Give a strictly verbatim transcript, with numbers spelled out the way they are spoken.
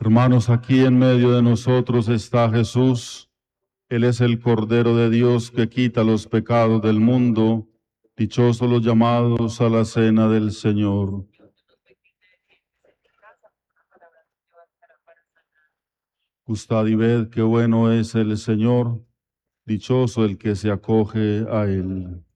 Hermanos, aquí en medio de nosotros está Jesús. Él es el Cordero de Dios que quita los pecados del mundo. Dichosos los llamados a la cena del Señor. Gustad y ved qué bueno es el Señor. Dichoso el que se acoge a Él.